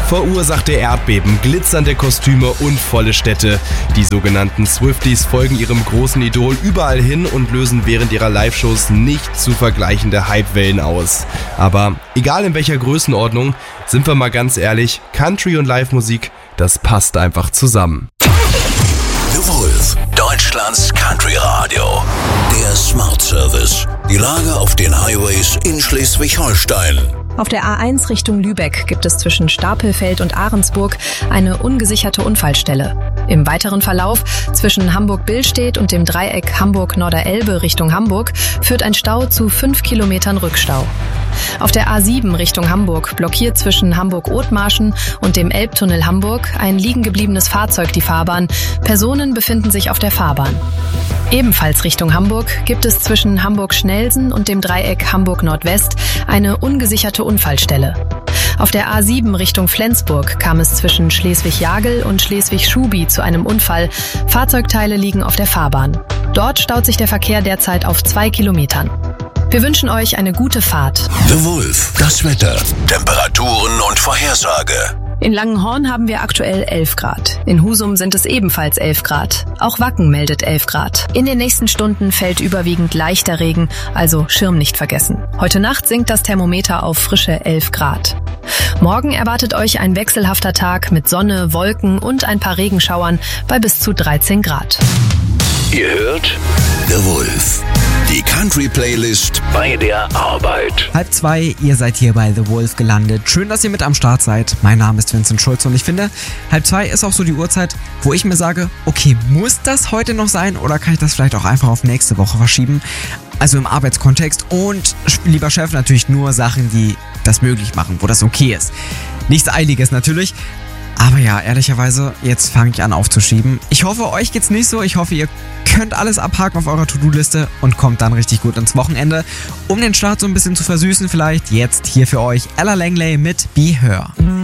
Verursachte Erdbeben, glitzernde Kostüme und volle Städte. Die sogenannten Swifties folgen ihrem großen Idol überall hin und lösen während ihrer Live-Shows nicht zu vergleichende Hypewellen aus. Aber egal in welcher Größenordnung, sind wir mal ganz ehrlich, Country und Live-Musik, das passt einfach zusammen. The Wolf, Deutschlands Country Radio. Der Smart Service. Die Lage auf den Highways in Schleswig-Holstein. Auf der A1 Richtung Lübeck gibt es zwischen Stapelfeld und Ahrensburg eine ungesicherte Unfallstelle. Im weiteren Verlauf zwischen Hamburg-Billstedt und dem Dreieck Hamburg-Norderelbe Richtung Hamburg führt ein Stau zu 5 Kilometern Rückstau. Auf der A7 Richtung Hamburg blockiert zwischen Hamburg-Othmarschen und dem Elbtunnel Hamburg ein liegen gebliebenes Fahrzeug die Fahrbahn. Personen befinden sich auf der Fahrbahn. Ebenfalls Richtung Hamburg gibt es zwischen Hamburg-Schnelsen und dem Dreieck Hamburg-Nordwest eine ungesicherte Unfallstelle. Auf der A7 Richtung Flensburg kam es zwischen Schleswig-Jagel und Schleswig-Schubi zu einem Unfall. Fahrzeugteile liegen auf der Fahrbahn. Dort staut sich der Verkehr derzeit auf 2 Kilometern. Wir wünschen euch eine gute Fahrt. The Wolf, das Wetter, Temperaturen und Vorhersage. In Langenhorn haben wir aktuell 11 Grad. In Husum sind es ebenfalls 11 Grad. Auch Wacken meldet 11 Grad. In den nächsten Stunden fällt überwiegend leichter Regen, also Schirm nicht vergessen. Heute Nacht sinkt das Thermometer auf frische 11 Grad. Morgen erwartet euch ein wechselhafter Tag mit Sonne, Wolken und ein paar Regenschauern bei bis zu 13 Grad. Ihr hört The Wolf, die Country-Playlist bei der Arbeit. 1:30, ihr seid hier bei The Wolf gelandet. Schön, dass ihr mit am Start seid. Mein Name ist Vincent Schulz und ich finde, 1:30 ist auch so die Uhrzeit, wo ich mir sage, okay, muss das heute noch sein oder kann ich das vielleicht auch einfach auf nächste Woche verschieben? Also im Arbeitskontext und, lieber Chef, natürlich nur Sachen, die das möglich machen, wo das okay ist. Nichts Eiliges natürlich. Aber ja, ehrlicherweise, jetzt fange ich an aufzuschieben. Ich hoffe, euch geht's nicht so. Ich hoffe, ihr könnt alles abhaken auf eurer To-Do-Liste und kommt dann richtig gut ins Wochenende. Um den Start so ein bisschen zu versüßen vielleicht, jetzt hier für euch Ella Langley mit Be Her.